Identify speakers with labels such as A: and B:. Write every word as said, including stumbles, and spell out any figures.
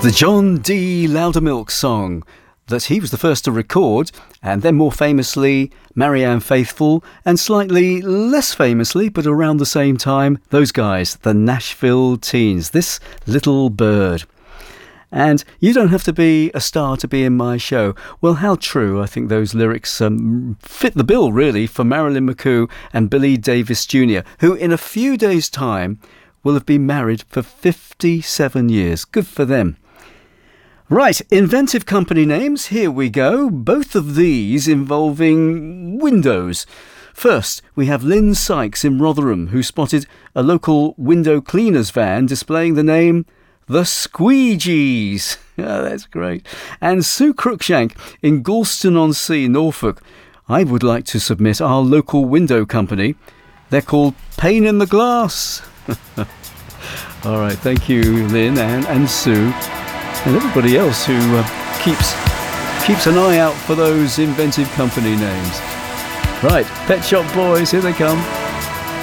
A: The John D. Loudermilk song that he was the first to record, and then more famously Marianne Faithfull, and slightly less famously but around the same time, those guys, the Nashville Teens, This Little Bird. And you don't have to be a star to be in my show. Well, how true. I think those lyrics um, fit the bill, really, for Marilyn McCoo and Billy Davis Junior, who in a few days' time will have been married for fifty-seven years. Good for them. Right, inventive company names, here we go. Both of these involving windows. First, we have Lynn Sykes in Rotherham, who spotted a local window cleaners van displaying the name The Squeegees. Oh, that's great. And Sue Cruikshank in Galston-on-Sea, Norfolk. I would like to submit our local window company. They're called Pane in the Glass. All right, thank you, Lynn and, and Sue. And everybody else who uh, keeps keeps an eye out for those inventive company names. Right, Pet Shop Boys, here they come.